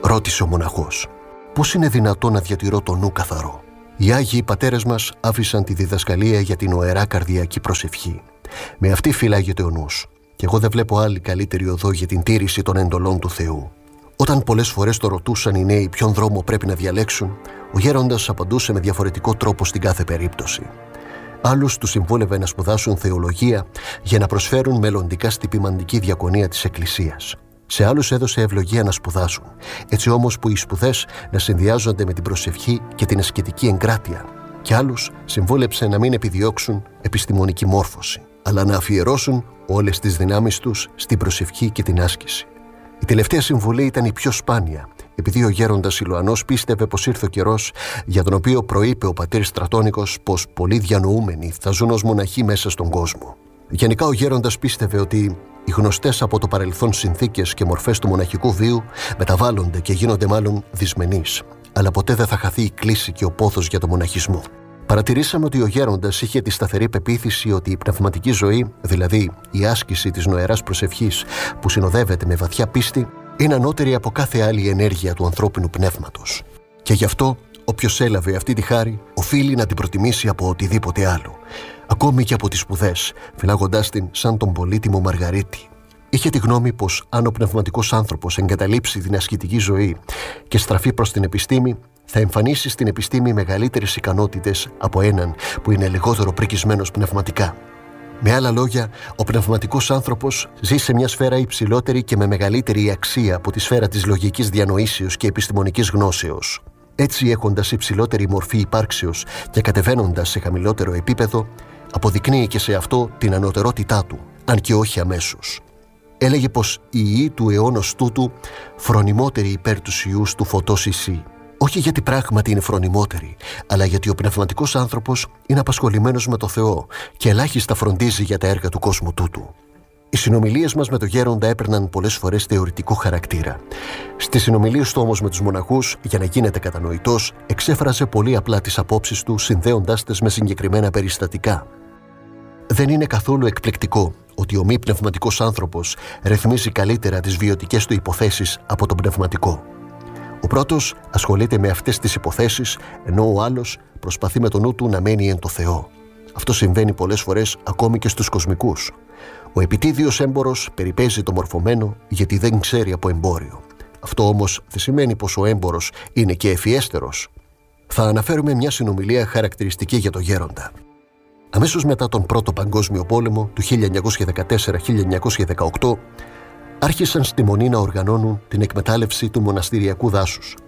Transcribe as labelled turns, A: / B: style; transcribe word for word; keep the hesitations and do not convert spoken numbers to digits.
A: Ρώτησε ο μοναχός. «Πώς είναι δυνατόν να διατηρώ το νου καθαρό?» Οι Άγιοι Πατέρες μας άφησαν τη διδασκαλία για την οερά καρδιακή προσευχή. Με αυτή φυλάγεται ο νους. Και εγώ δεν βλέπω άλλη καλύτερη οδό για την τήρηση των εντολών του Θεού. Όταν πολλές φορές το ρωτούσαν οι νέοι ποιον δρόμο πρέπει να διαλέξουν, ο γέροντας απαντούσε με διαφορετικό τρόπο στην κάθε περίπτωση. Άλλους τους συμβούλευε να σπουδάσουν θεολογία για να προσφέρουν μελλοντικά στη ποιμαντική διακονία της Εκκλησίας. Σε άλλους έδωσε ευλογία να σπουδάσουν, έτσι όμως που οι σπουδές να συνδυάζονται με την προσευχή και την ασκητική εγκράτεια. Και άλλους συμβούλεψε να μην επιδιώξουν επιστημονική μόρφωση, αλλά να αφιερώσουν όλες τις δυνάμεις τους στην προσευχή και την άσκηση. Η τελευταία συμβουλή ήταν η πιο σπάνια, επειδή ο γέροντας Ηλωαννός πίστευε πως ήρθε ο καιρός για τον οποίο προείπε ο πατήρ Στρατώνικος πως πολλοί διανοούμενοι θα ζουν ως μοναχοί μέσα στον κόσμο. Γενικά ο γέροντας πίστευε ότι οι γνωστές από το παρελθόν συνθήκες και μορφές του μοναχικού βίου μεταβάλλονται και γίνονται μάλλον δυσμενείς, αλλά ποτέ δεν θα χαθεί η κλίση και ο πόθος για το μοναχισμό. Παρατηρήσαμε ότι ο γέροντας είχε τη σταθερή πεποίθηση ότι η πνευματική ζωή, δηλαδή η άσκηση της νοεράς προσευχής που συνοδεύεται με βαθιά πίστη, είναι ανώτερη από κάθε άλλη ενέργεια του ανθρώπινου πνεύματος. Και γι' αυτό, όποιος έλαβε αυτή τη χάρη, οφείλει να την προτιμήσει από οτιδήποτε άλλο, ακόμη και από τις σπουδές, φυλάγοντάς την σαν τον πολύτιμο Μαργαρίτη. Είχε τη γνώμη πως αν ο πνευματικός άνθρωπος εγκαταλείψει την ασκητική ζωή και στραφεί προς την επιστήμη, θα εμφανίσει στην επιστήμη μεγαλύτερες ικανότητες από έναν που είναι λιγότερο πρικισμένος πνευματικά. Με άλλα λόγια, ο πνευματικός άνθρωπος ζει σε μια σφαίρα υψηλότερη και με μεγαλύτερη αξία από τη σφαίρα της λογικής διανοήσεως και επιστημονικής γνώσεως. Έτσι, έχοντας υψηλότερη μορφή υπάρξεως και κατεβαίνοντας σε χαμηλότερο επίπεδο, αποδεικνύει και σε αυτό την ανωτερότητά του, αν και όχι αμέσως. Έλεγε πως η ιή του αιώνος τούτου φρονιμότερη υπέρ τους ιούς του φωτός εισή. Όχι γιατί πράγματι είναι φρονιμότερη, αλλά γιατί ο πνευματικός άνθρωπος είναι απασχολημένος με το Θεό και ελάχιστα φροντίζει για τα έργα του κόσμου τούτου. Οι συνομιλίες μας με τον γέροντα έπαιρναν πολλές φορές θεωρητικό χαρακτήρα. Στις συνομιλίες του όμως με τους μοναχούς, για να γίνεται κατανοητός, εξέφραζε πολύ απλά τις απόψεις του, συνδέοντάς τες με συγκεκριμένα περιστατικά. Δεν είναι καθόλου εκπληκτικό ότι ο μη πνευματικός άνθρωπος ρυθμίζει καλύτερα τις βιωτικές του υποθέσεις από τον πνευματικό. Ο πρώτος ασχολείται με αυτές τις υποθέσεις, ενώ ο άλλος προσπαθεί με το νου του να μένει εν το Θεό. Αυτό συμβαίνει πολλές φορές ακόμη και στους κοσμικούς. Ο επιτίδιος έμπορος περιπέζει το μορφωμένο γιατί δεν ξέρει από εμπόριο. Αυτό όμως δεν σημαίνει πως ο έμπορος είναι και ευφιέστερος. Θα αναφέρουμε μια συνομιλία χαρακτηριστική για το γέροντα. Αμέσως μετά τον Πρώτο Παγκόσμιο Πόλεμο του χίλια εννιακόσια δεκατέσσερα με χίλια εννιακόσια δεκαοκτώ, άρχισαν στη Μονή να οργανώνουν την εκμετάλλευση του μοναστηριακού δάσους.